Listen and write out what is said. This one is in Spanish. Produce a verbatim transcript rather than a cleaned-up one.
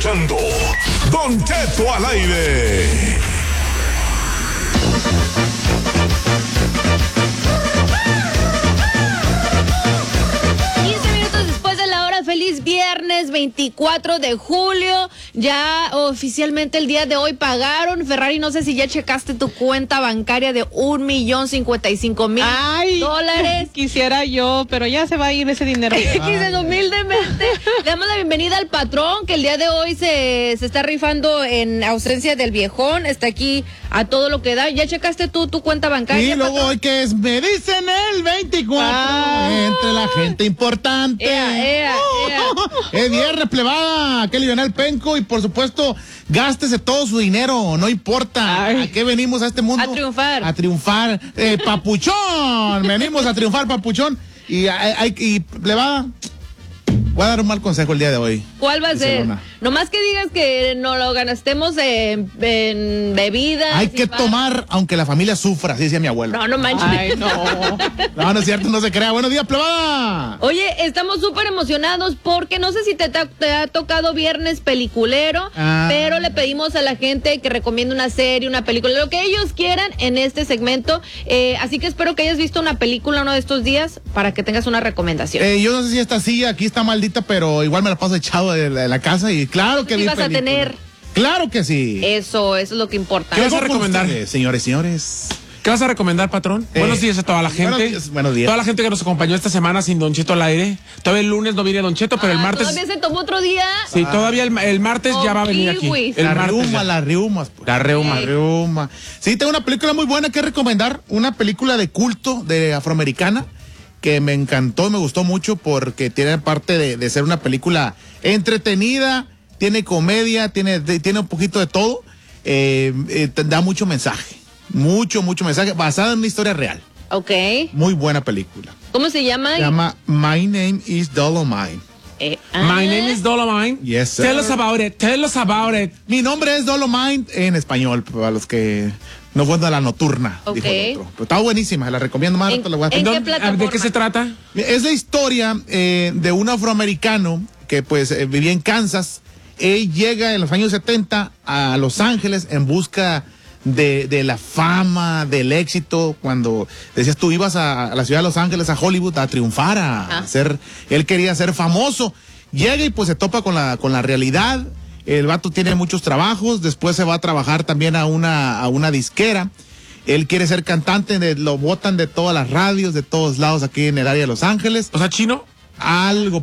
escuchando Don Cheto al aire. Feliz viernes veinticuatro de julio. Ya oficialmente el día de hoy pagaron. Ferrari, no sé si ya checaste tu cuenta bancaria de un millón cincuenta y cinco mil dólares. Quisiera yo, pero ya se va a ir ese dinero. Quise humildemente. Le damos la bienvenida al patrón, que el día de hoy se, se está rifando en ausencia del viejón. Está aquí a todo lo que da. ¿Ya checaste tú tu cuenta bancaria? Y luego patrón? hoy que es, me dicen el veinticuatro, ah, entre la gente importante. Ea, ea, oh, ea. Es viernes, plebada, que aliviar el penco y por supuesto, gástese todo su dinero, no importa. Ay. ¿A qué venimos a este mundo? A triunfar. A triunfar, eh, papuchón, venimos a triunfar, papuchón. Y, hay, y plebada, voy a dar un mal consejo el día de hoy. ¿Cuál va a ser? Nomás que digas que no lo gastemos en, en bebidas. Hay que pa... tomar, aunque la familia sufra, así decía mi abuelo. No, no manches. Ay, no. No, no es cierto, no se crea. Buenos días, plebada. Oye, estamos súper emocionados porque no sé si te, te ha tocado viernes peliculero, ah. pero le pedimos a la gente que recomiende una serie, una película, lo que ellos quieran en este segmento. Eh, así que espero que hayas visto una película uno de estos días para que tengas una recomendación. Eh, yo no sé si esta silla aquí está maldita, pero igual me la paso echado de la, de la casa y claro que vi vas película. a tener. Claro que sí. Eso, eso es lo que importa. ¿Qué vas a recomendar? Ustedes, señores, señores. ¿Qué vas a recomendar, patrón? Eh, buenos días a toda la gente. Buenos días, buenos días. Toda la gente que nos acompañó esta semana sin Don Cheto al aire. Todavía el lunes no viene Don Cheto, pero ah, el martes... ¿Todavía se tomó otro día? Sí, ah. todavía el, el martes oh, ya va a venir aquí. El la martes reuma, ya. la reuma. La reuma. La reuma. Sí, tengo una película muy buena que recomendar. Una película de culto de afroamericana que me encantó, me gustó mucho porque tiene parte de, de ser una película entretenida, tiene comedia, tiene, de, tiene un poquito de todo. Eh, eh, da mucho mensaje. Mucho, mucho mensaje, basada en una historia real. Ok. Muy buena película. ¿Cómo se llama? Se llama My Name is Dolomite. Eh, ah. My name is Dolomite. Yes, sir. Tell us about it. Tell us about it. Mi nombre es Dolomite en español, para los que no fueron a la nocturna. Ok. Dijo el otro. Pero está buenísima, la recomiendo más. ¿En, la voy a ¿en qué ¿De plataforma? qué se trata? Es la historia eh, de un afroamericano que pues eh, vivía en Kansas. Él llega en los años setenta a Los Ángeles en busca de, de la fama, del éxito. Cuando decías tú ibas a, a la ciudad de Los Ángeles, a Hollywood, a triunfar, a, a ser, él quería ser famoso. Llega y pues se topa con la, con la realidad. El vato tiene muchos trabajos, después se va a trabajar también a una, a una disquera. Él quiere ser cantante, de, lo botan de todas las radios, de todos lados aquí en el área de Los Ángeles. O sea, chino. Algo